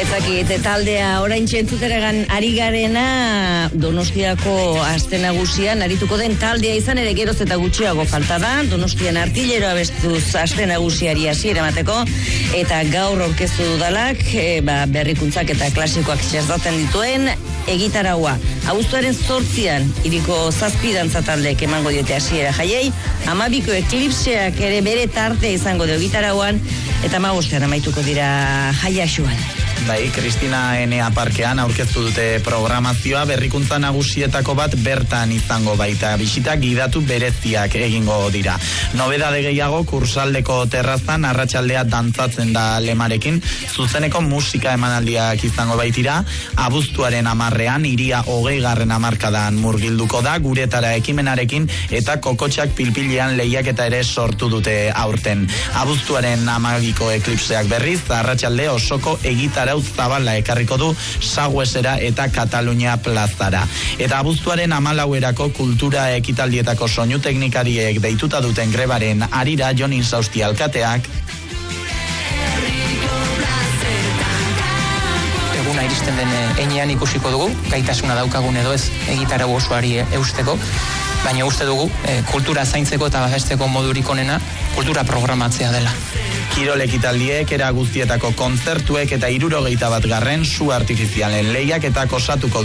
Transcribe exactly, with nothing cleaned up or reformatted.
Ezakit, taldea orain txentzuteragan ari garena Donostiako aste nagusian arituko den taldea izan ere geroz eta gutxiago falta da. Donostian artilleroa bestuz aste nagusiari hasiera emateko eta gaur aurkeztu dudalak e, ba, berrikuntzak eta klasikoak txertatzen dituen egitaraua. Abuztuaren zortzian iriko zazpi dantza taldeek emango diote hasiera jaiei, amabiko eklipseak ere bere tartea izango du egitarauan eta hamabostean amaituko dira jaiaxuan. Bai, Kristina Enea Parkean aurkeztu dute programazioa, berrikuntza nagusietako bat bertan izango baita, bisita gidatu bereziak egingo dira. Nobedade gehiago, kursaldeko terrazan arratsaldea dantzatzen da lemarekin, zuzeneko musika emanaldiak izango baitira, abuztuaren amarrean, iria hogei garren amarkadan murgilduko da, guretara ekimenarekin eta kokotxak pilpilean lehiaketa ere sortu dute aurten. Abuztuaren amabiko eklipseak berriz, arratsalde osoko egitarau zabala ekarriko du Saguesera eta Katalunia plazara. Eta abuztuaren hamalauerako kultura ekitaldietako soinu teknikariek deituta duten grebaren harira Jon Insausti alkateak eguna iristen den heinean ikusiko dugu, gaitasuna daukagun edo ez egitarau osoari eusteko, baina uste dugu e, kultura zaintzeko eta babesteko modurik onena kultura programatzea dela. Kirol ekitaldiek, era guztietako kontzertuek eta hirurogeita bat garren su artifizialen lehiak eta osatuko